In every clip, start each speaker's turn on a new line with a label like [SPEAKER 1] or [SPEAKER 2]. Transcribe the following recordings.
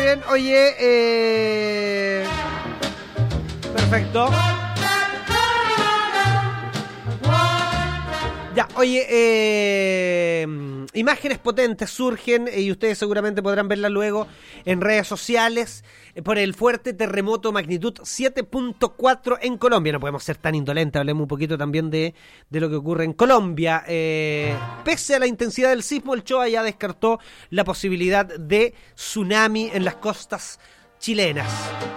[SPEAKER 1] bien. Oye, perfecto. Ya, oye, imágenes potentes surgen y ustedes seguramente podrán verlas luego en redes sociales por el fuerte terremoto magnitud 7.4 en Colombia. No podemos ser tan indolentes, hablemos un poquito también de lo que ocurre en Colombia. Pese a la intensidad del sismo, el CHOA ya descartó la posibilidad de tsunami en las costas chilenas.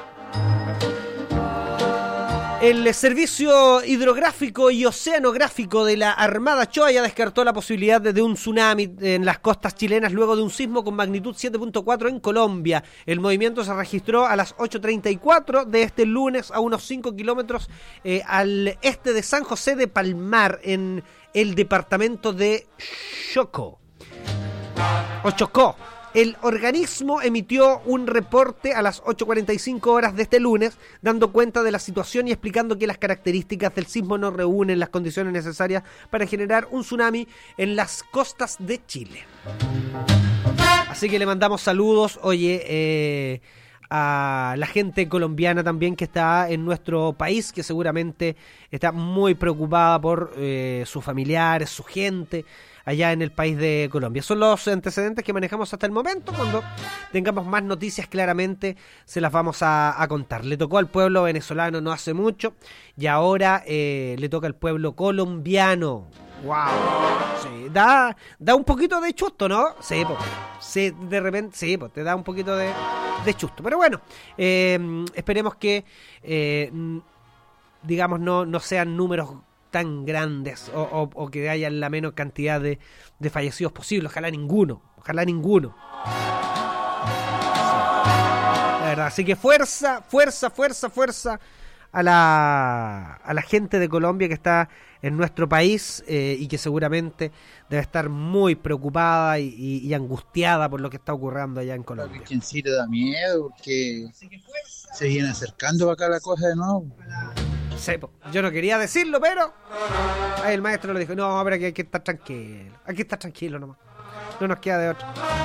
[SPEAKER 1] El Servicio Hidrográfico y Oceanográfico de la Armada CHOA ya descartó la posibilidad de un tsunami en las costas chilenas luego de un sismo con magnitud 7.4 en Colombia. El movimiento se registró a las 8:34 de este lunes a unos 5 kilómetros al este de San José de Palmar, en el departamento de Chocó. El organismo emitió un reporte a las 8:45 horas de este lunes, dando cuenta de la situación y explicando que las características del sismo no reúnen las condiciones necesarias para generar un tsunami en las costas de Chile. Así que le mandamos saludos, oye, a la gente colombiana también que está en nuestro país, que seguramente está muy preocupada por sus familiares, su gente allá en el país de Colombia. Son los antecedentes que manejamos hasta el momento. Cuando tengamos más noticias, claramente se las vamos a contar. Le tocó al pueblo venezolano no hace mucho y ahora le toca al pueblo colombiano. ¡Wow! Sí, da un poquito de chusto, ¿no? Sí, pues. Sí, de repente, sí, pues te da un poquito de chusto. Pero bueno, esperemos que, digamos, no sean números tan grandes o que haya la menor cantidad de fallecidos posible. Ojalá ninguno. Sí, la verdad, así que fuerza a la gente de Colombia que está en nuestro país y que seguramente debe estar muy preocupada y angustiada por lo que está ocurriendo allá en Colombia.
[SPEAKER 2] Que en Chile da miedo porque se viene acercando para acá la cosa de nuevo.
[SPEAKER 1] Sí, yo no quería decirlo, pero ahí el maestro le dijo, no, pero aquí hay que estar tranquilo. Aquí está tranquilo nomás. No nos queda de otro.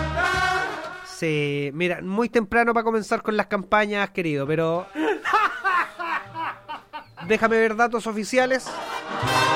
[SPEAKER 1] Sí, mira, muy temprano para comenzar con las campañas, querido, pero déjame ver datos oficiales.